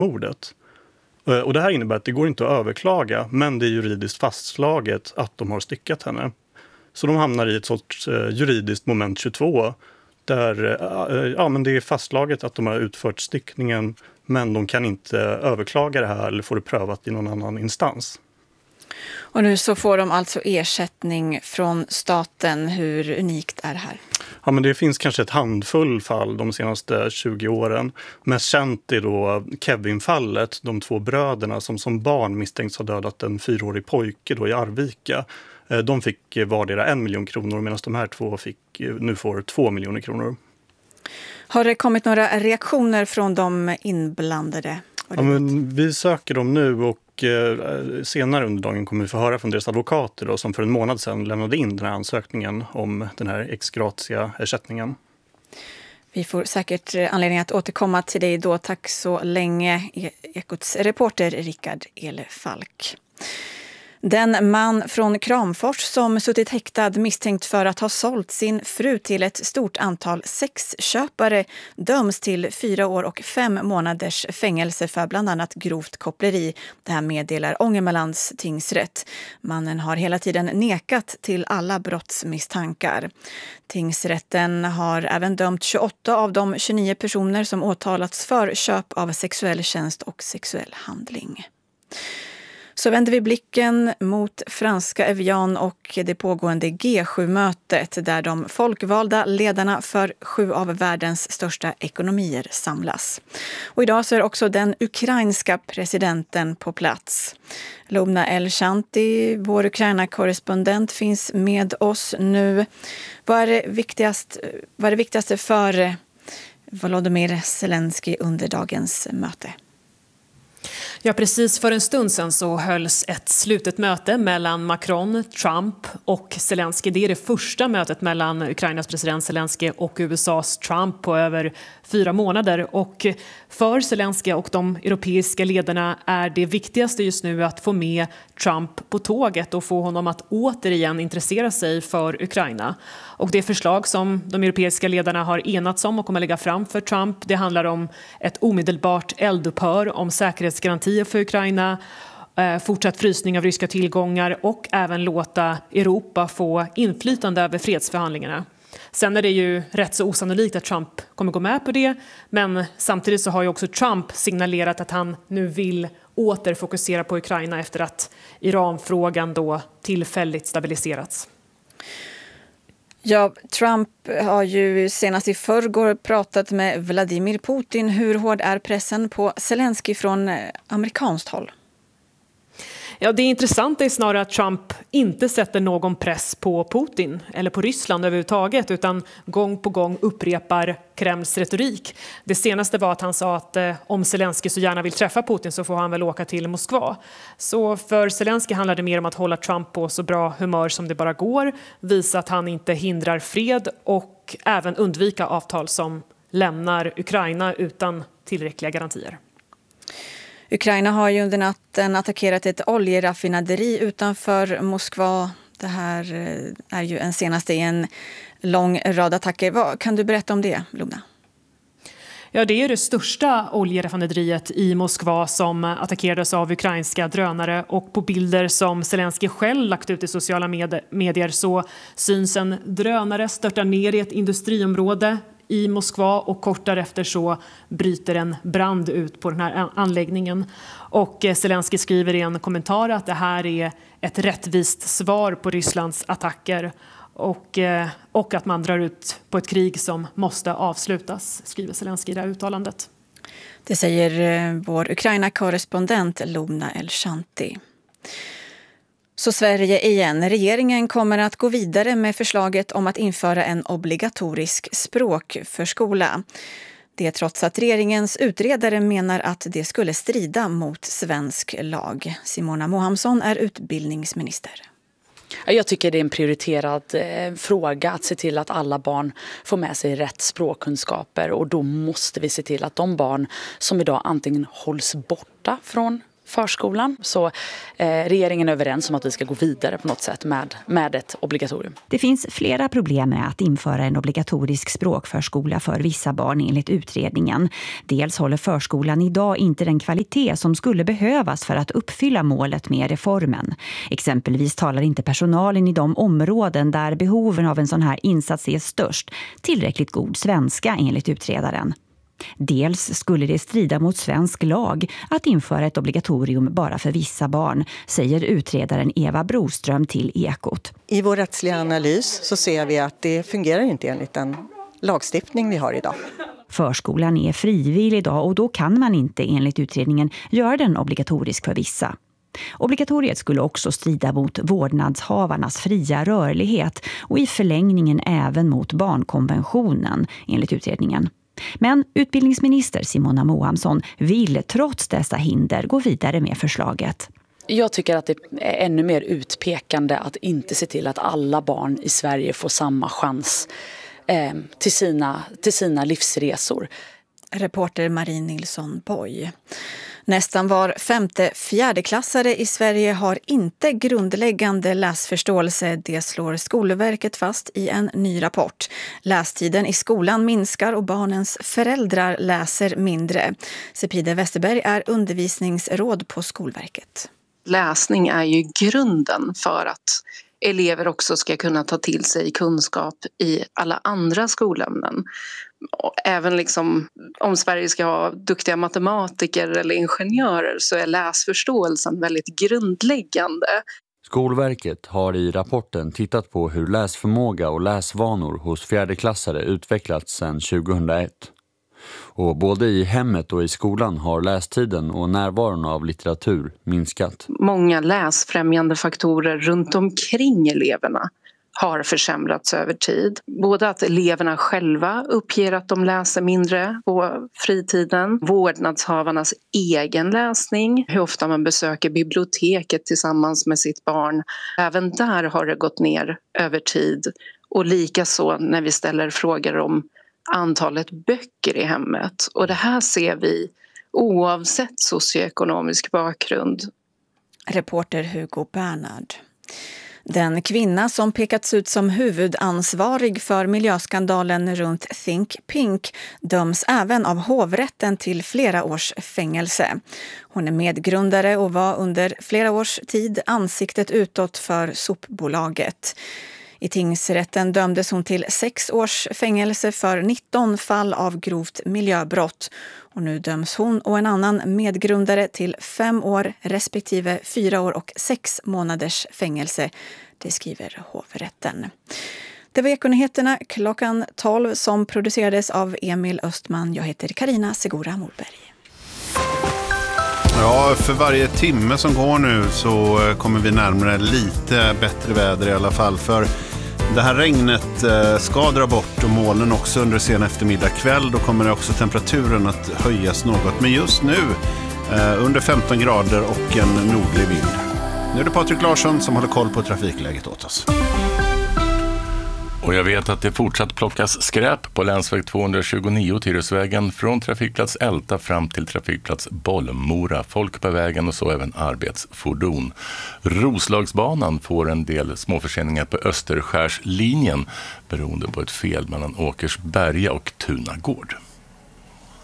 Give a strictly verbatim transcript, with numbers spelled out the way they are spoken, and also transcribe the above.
mordet. Och det här innebär att det går inte att överklaga, men det är juridiskt fastslaget att de har styckat henne. Så de hamnar i ett sorts juridiskt moment tjugotvå där ja, men det är fastslaget att de har utfört styckningen, men de kan inte överklaga det här eller få det prövat i någon annan instans. Och nu så får de alltså ersättning från staten. Hur unikt är det här? Ja, men det finns kanske ett handfull fall de senaste tjugo åren. Mest känt är då Kevin-fallet, de två bröderna som som barn misstänks ha dödat en fyraårig pojke då i Arvika. De fick vardera en miljon kronor medan de här två fick, nu får två miljoner kronor. Har det kommit några reaktioner från de inblandade? Ja, men vi söker dem nu och eh, senare under dagen kommer vi få höra från deras advokater då, som för en månad sedan lämnade in den här ansökningen om den här ex gratia-ersättningen. Vi får säkert anledning att återkomma till dig då. Tack så länge, Ekots reporter Rickard Elefalk. Den man från Kramfors som suttit häktad misstänkt för att ha sålt sin fru till ett stort antal sexköpare döms till fyra år och fem månaders fängelse för bland annat grovt koppleri. Det här meddelar Ångermanlands tingsrätt. Mannen har hela tiden nekat till alla brottsmisstankar. Tingsrätten har även dömt tjugoåtta av de tjugonio personer som åtalats för köp av sexuell tjänst och sexuell handling. Så vänder vi blicken mot franska Evian och det pågående G sju-mötet där de folkvalda ledarna för sju av världens största ekonomier samlas. Och idag så är också den ukrainska presidenten på plats. Lumna El-Shanti, vår Ukraina-korrespondent, finns med oss nu. Vad är det viktigast, vad är det viktigaste för Volodymyr Zelensky under dagens möte? Ja, precis för en stund sedan så hölls ett slutet möte mellan Macron, Trump och Zelensky. Det är det första mötet mellan Ukrainas president Zelensky och U S A:s Trump på över fyra månader. Och för Zelensky och de europeiska ledarna är det viktigaste just nu att få med Trump på tåget och få honom att återigen intressera sig för Ukraina. Och det förslag som de europeiska ledarna har enats om och kommer lägga fram för Trump, det handlar om ett omedelbart eldupphör, om säkerhetsgarantier för Ukraina, fortsatt frysning av ryska tillgångar och även låta Europa få inflytande över fredsförhandlingarna. Sen är det ju rätt så osannolikt att Trump kommer gå med på det, men samtidigt så har ju också Trump signalerat att han nu vill återfokusera på Ukraina efter att Iranfrågan då tillfälligt stabiliserats. Ja, Trump har ju senast i förrgår pratat med Vladimir Putin. Hur hård är pressen på Zelensky från amerikanskt håll? Ja, det intressanta är snarare att Trump inte sätter någon press på Putin eller på Ryssland överhuvudtaget utan gång på gång upprepar Kremls retorik. Det senaste var att han sa att eh, om Zelensky så gärna vill träffa Putin så får han väl åka till Moskva. Så för Zelensky handlar det mer om att hålla Trump på så bra humör som det bara går, visa att han inte hindrar fred och även undvika avtal som lämnar Ukraina utan tillräckliga garantier. Ukraina har ju under natten attackerat ett oljeraffinaderi utanför Moskva. Det här är ju en senaste i en lång rad attacker. Vad kan du berätta om det, Luna? Ja, det är det största oljeraffinaderiet i Moskva som attackerades av ukrainska drönare och på bilder som Zelensky själv lagt ut i sociala med- medier så syns en drönare störta ner i ett industriområde i Moskva och kort därefter så bryter en brand ut på den här anläggningen. Och Zelensky skriver i en kommentar att det här är ett rättvist svar på Rysslands attacker och, och att man drar ut på ett krig som måste avslutas, skriver Zelensky i det här uttalandet. Det säger vår Ukraina-korrespondent Lumna El-Shanti. Så Sverige igen. Regeringen kommer att gå vidare med förslaget om att införa en obligatorisk språkförskola. Det trots att regeringens utredare menar att det skulle strida mot svensk lag. Simona Mohamsson är utbildningsminister. Jag tycker det är en prioriterad eh, fråga att se till att alla barn får med sig rätt språkkunskaper och då måste vi se till att de barn som idag antingen hålls borta från förskolan. Så eh, regeringen är överens om att vi ska gå vidare på något sätt med, med ett obligatorium. Det finns flera problem med att införa en obligatorisk språkförskola för vissa barn enligt utredningen. Dels håller förskolan idag inte den kvalitet som skulle behövas för att uppfylla målet med reformen. Exempelvis talar inte personalen i de områden där behoven av en sån här insats är störst tillräckligt god svenska enligt utredaren. Dels skulle det strida mot svensk lag att införa ett obligatorium bara för vissa barn, säger utredaren Eva Broström till Ekot. I vår rättsliga analys så ser vi att det fungerar inte enligt den lagstiftning vi har idag. Förskolan är frivillig idag och då kan man inte enligt utredningen göra den obligatorisk för vissa. Obligatoriet skulle också strida mot vårdnadshavarnas fria rörlighet och i förlängningen även mot barnkonventionen enligt utredningen. Men utbildningsminister Simona Mohamsson vill trots dessa hinder gå vidare med förslaget. Jag tycker att det är ännu mer utpekande att inte se till att alla barn i Sverige får samma chans eh, till sina, till sina livsresor. Reporter Marie Nilsson Boy. Nästan var femte fjärdeklassare i Sverige har inte grundläggande läsförståelse. Det slår Skolverket fast i en ny rapport. Lästiden i skolan minskar och barnens föräldrar läser mindre. Sepide Westerberg är undervisningsråd på Skolverket. Läsning är ju grunden för att elever också ska kunna ta till sig kunskap i alla andra skolämnen. Även liksom, om Sverige ska ha duktiga matematiker eller ingenjörer så är läsförståelsen väldigt grundläggande. Skolverket har i rapporten tittat på hur läsförmåga och läsvanor hos fjärdeklassare utvecklats sedan tjugohundraett. Och både i hemmet och i skolan har lästiden och närvaron av litteratur minskat. Många läsfrämjande faktorer runt omkring eleverna har försämrats över tid. Både att eleverna själva uppger att de läser mindre på fritiden, vårdnadshavarnas egen läsning, hur ofta man besöker biblioteket tillsammans med sitt barn. Även där har det gått ner över tid. Och likaså när vi ställer frågor om antalet böcker i hemmet. Och det här ser vi oavsett socioekonomisk bakgrund. Reporter Hugo Bernhard. Den kvinna som pekats ut som huvudansvarig för miljöskandalen runt Think Pink döms även av hovrätten till flera års fängelse. Hon är medgrundare och var under flera års tid ansiktet utåt för sopbolaget. I tingsrätten dömdes hon till sex års fängelse för nitton fall av grovt miljöbrott. Och nu döms hon och en annan medgrundare till fem år respektive fyra år och sex månaders fängelse. Det skriver hovrätten. Det var Ekonyheterna klockan tolv som producerades av Emil Östman. Jag heter Karina Segura Morberg. Ja, för varje timme som går nu så kommer vi närmare lite bättre väder i alla fall. För det här regnet ska dra bort och molnen också under sen eftermiddag kväll. Då kommer också temperaturen att höjas något. Men just nu under femton grader och en nordlig vind. Nu är det Patrik Larsson som håller koll på trafikläget åt oss. Och jag vet att det fortsatt plockas skräp på länsväg tvåhundratjugonio Tyresvägen från trafikplats Älta fram till trafikplats Bollmora. Folk på vägen och så även arbetsfordon. Roslagsbanan får en del småförseningar på Österskärslinjen beroende på ett fel mellan Åkersberga och Tunagård.